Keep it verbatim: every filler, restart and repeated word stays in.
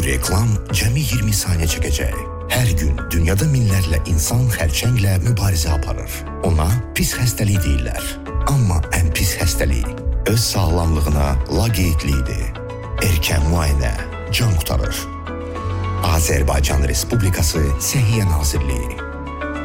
Bu reklam cəmi iyirmi saniyə çəkəcək. Hər gün dünyada minlərlə insan xərçənglə mübarizə aparır. Ona pis xəstəlik deyirlər. Amma ən pis xəstəlik öz sağlamlığına laqeydliyidir. Erkən müayinə can qurtarır. Azərbaycan Respublikası Səhiyyə Nazirliyi.